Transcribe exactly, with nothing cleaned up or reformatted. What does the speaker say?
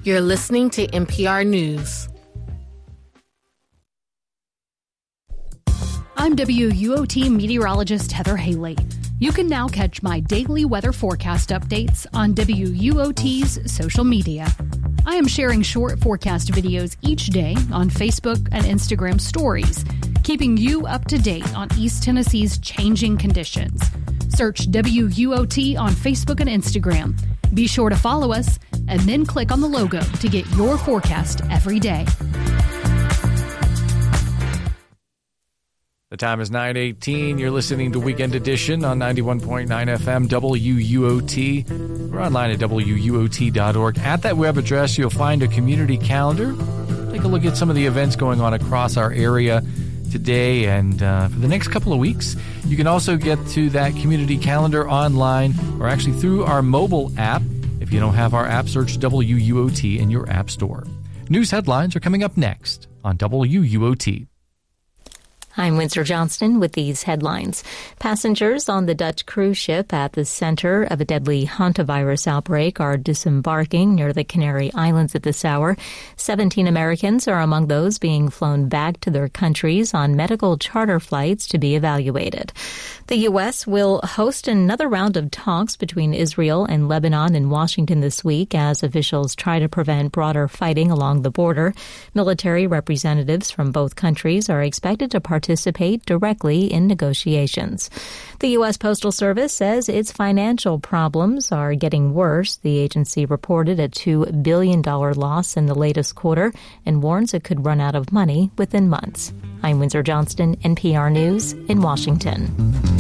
You're listening to N P R News. I'm W U O T meteorologist Heather Haley. You can now catch my daily weather forecast updates on W U O T's social media. I am sharing short forecast videos each day on Facebook and Instagram stories, keeping you up to date on East Tennessee's changing conditions. Search W U O T on Facebook and Instagram. Be sure to follow us and then click on the logo to get your forecast every day. The time is nine eighteen. You're listening to Weekend Edition on ninety-one point nine F M W U O T. We're online at W U O T dot org. At that web address, you'll find a community calendar. Take a look at some of the events going on across our area today and uh, for the next couple of weeks. You can also get to that community calendar online or actually through our mobile app. If you don't have our app, search W U O T in your app store. News headlines are coming up next on W U O T. I'm Windsor Johnston with these headlines. Passengers on the Dutch cruise ship at the center of a deadly hantavirus outbreak are disembarking near the Canary Islands at this hour. seventeen Americans are among those being flown back to their countries on medical charter flights to be evaluated. The U S will host another round of talks between Israel and Lebanon in Washington this week as officials try to prevent broader fighting along the border. Military representatives from both countries are expected to participate participate directly in negotiations. The U S Postal Service says its financial problems are getting worse. The agency reported a two billion dollars loss in the latest quarter and warns it could run out of money within months. I'm Windsor Johnston, N P R News in Washington.